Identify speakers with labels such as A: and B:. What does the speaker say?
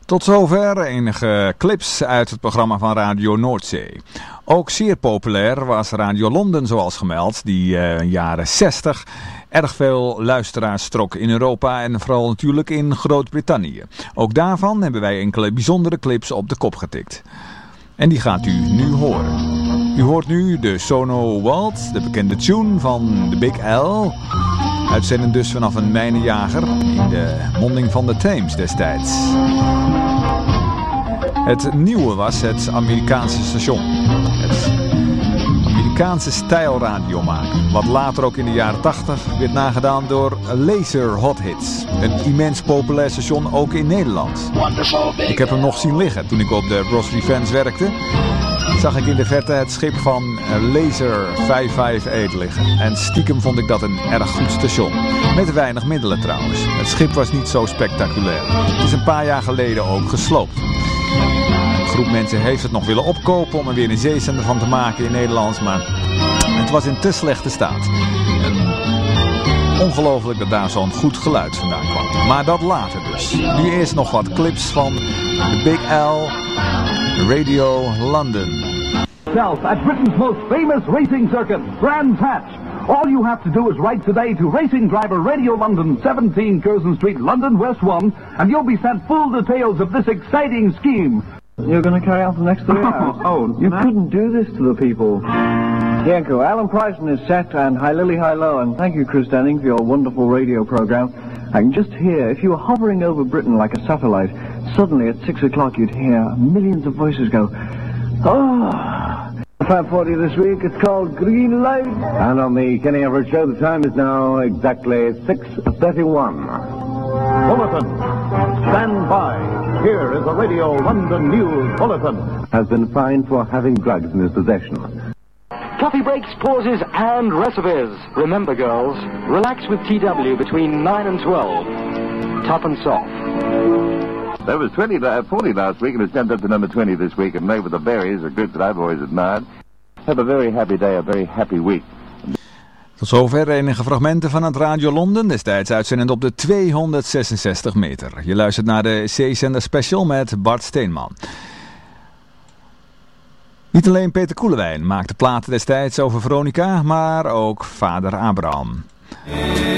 A: Tot zover enige clips uit het programma van Radio Noordzee. Ook zeer populair was Radio Londen, zoals gemeld, die jaren 60 erg veel luisteraars trok in Europa en vooral natuurlijk in Groot-Brittannië. Ook daarvan hebben wij enkele bijzondere clips op de kop getikt. En die gaat u nu horen. U hoort nu de Sono Waltz, de bekende tune van de Big L. Uitzendend dus vanaf een mijnenjager in de monding van de Theems destijds. Het nieuwe was het Amerikaanse station. Het Amerikaanse stijlradio maken. Wat later ook in de jaren 80 werd nagedaan door Laser Hot Hits. Een immens populair station ook in Nederland. Ik heb hem nog zien liggen toen ik op de Brasserie Fans werkte. Zag ik in de verte het schip van Laser 558 liggen. En stiekem vond ik dat een erg goed station. Met weinig middelen trouwens. Het schip was niet zo spectaculair. Het is een paar jaar geleden ook gesloopt. Een groep mensen heeft het nog willen opkopen om er weer een zeezender van te maken in Nederland. Maar het was in te slechte staat. Ongelooflijk dat daar zo'n goed geluid vandaan kwam. Maar dat later dus. Nu eerst nog wat clips van de Big L, Radio London.
B: At Britain's most famous racing circuit, Brands Hatch. All you have to do is write today to Racing Driver Radio London, 17 Curzon Street, London, West 1, and you'll be sent full details of this exciting scheme.
C: You're going to carry on for the next 3 hours? You couldn't do this to the people. Yanko, Alan Pryson is set, and Hi Lily, Hi Low, and thank you, Chris Denning, for your wonderful radio program. I can just hear, if you were hovering over Britain like a satellite, suddenly at 6 o'clock you'd hear millions of voices go, oh. 5:40 this week, it's called Green Light. And on the Kenny Everett Show, the time is now exactly 6:31.
B: Bulletin. Stand by. Here is a Radio London News Bulletin.
C: Has been fined for having drugs in his possession.
D: Coffee breaks, pauses, and recipes. Remember, girls, relax with TW between 9 and 12. Tough and soft.
E: There was 40 last week, and it's jumped up to number 20 this week. And Made with the Berries, a group that I've always admired. Have a very happy day, a very happy week.
A: Tot zover enige fragmenten van het Radio Londen, destijds uitzendend op de 266 meter. Je luistert naar de zeezender special met Bart Steenman. Niet alleen Peter Koelewijn maakte platen destijds over Veronica, maar ook vader Abraham.